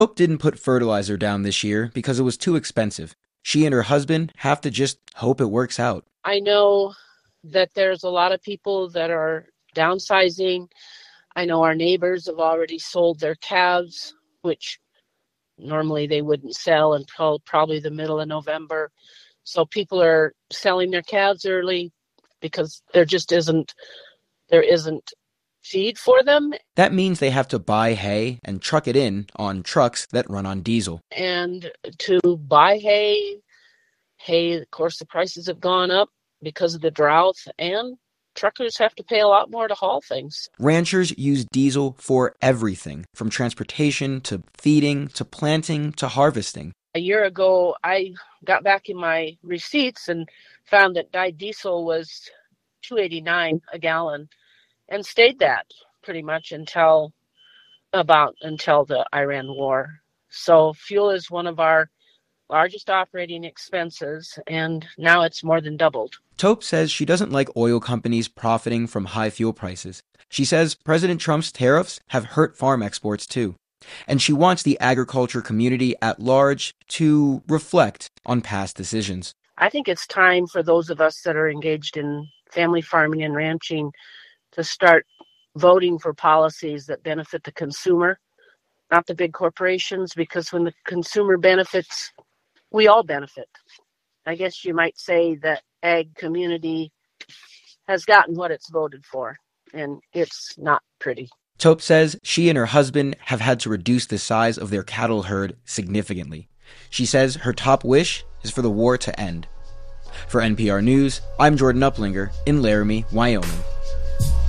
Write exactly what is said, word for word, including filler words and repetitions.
Hope didn't put fertilizer down this year because it was too expensive. She and her husband have to just hope it works out. I know that there's a lot of people that are downsizing. I know our neighbors have already sold their calves, which normally they wouldn't sell until probably the middle of November. So people are selling their calves early because there just isn't, there isn't feed for them. That means they have to buy hay and truck it in on trucks that run on diesel. And to buy hay, hay, of course, the prices have gone up because of the drought, and truckers have to pay a lot more to haul things. Ranchers use diesel for everything, from transportation to feeding to planting to harvesting. A year ago, I got back in my receipts and found that dyed diesel was two eighty-nine a gallon, and stayed that pretty much until about until the Iran war. So fuel is one of our largest operating expenses, and now it's more than doubled. Tope says she doesn't like oil companies profiting from high fuel prices. She says President Trump's tariffs have hurt farm exports too. And she wants the agriculture community at large to reflect on past decisions. I think it's time for those of us that are engaged in family farming and ranching to start voting for policies that benefit the consumer, not the big corporations, because when the consumer benefits, we all benefit. I guess you might say that ag community has gotten what it's voted for, and it's not pretty. Tope says she and her husband have had to reduce the size of their cattle herd significantly. She says her top wish is for the war to end. For N P R News, I'm Jordan Uplinger in Laramie, Wyoming.